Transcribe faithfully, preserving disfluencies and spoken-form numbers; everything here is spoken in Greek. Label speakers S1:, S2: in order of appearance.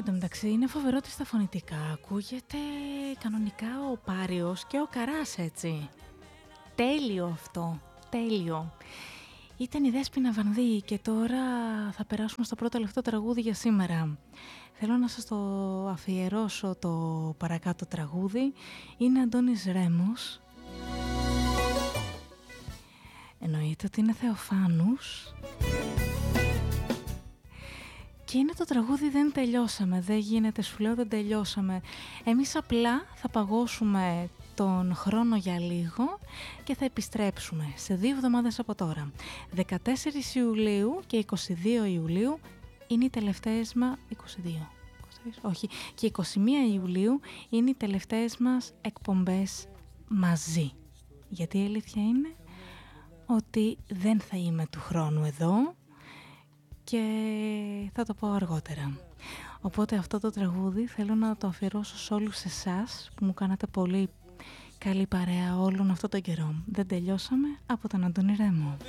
S1: Εν τω μεταξύ είναι φοβερό ότι στα φωνητικά ακούγεται κανονικά ο Πάριος και ο Καράς, έτσι. Τέλειο αυτό, τέλειο. Ήταν η Δέσποινα Βανδύ και τώρα θα περάσουμε στο πρώτο τελευταίο τραγούδι για σήμερα. Θέλω να σας το αφιερώσω το παρακάτω τραγούδι. Είναι Αντώνης Ρέμος. Εννοείται ότι είναι Θεοφάνους. Και είναι το τραγούδι «Δεν τελειώσαμε», δεν γίνεται, σου λέω, δεν τελειώσαμε. Εμείς απλά θα παγώσουμε τον χρόνο για λίγο και θα επιστρέψουμε σε δύο εβδομάδες από τώρα. δεκατέσσερις Ιουλίου και είκοσι δύο Ιουλίου είναι οι τελευταίες μας... είκοσι δύο, όχι, και είκοσι μία Ιουλίου είναι οι τελευταίες μας εκπομπές μαζί. Γιατί η αλήθεια είναι ότι δεν θα είμαι του χρόνου εδώ και θα το πω αργότερα. Οπότε αυτό το τραγούδι θέλω να το αφιερώσω σε όλους εσάς που μου κάνατε πολύ καλή παρέα όλον αυτό τον καιρό. Δεν τελειώσαμε, από τον Αντώνη Ρέμο.